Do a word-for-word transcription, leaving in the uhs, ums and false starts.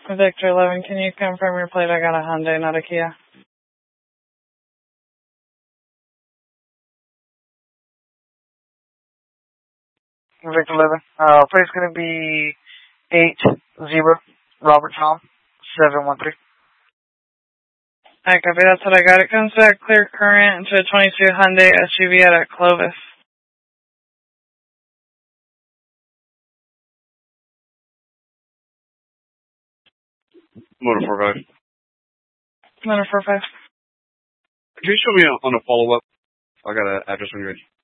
Victor eleven, can you confirm your plate? I got a Hyundai, not a Kia. Victor eleven, uh, plate's gonna be eight zero Robert Tom seven one three. Alright, copy, that's what I got. It comes back clear current to a twenty-two Hyundai S U V out at Clovis. Motor four five. Motor four five. Can you show me on a follow-up? I got an address when you're ready.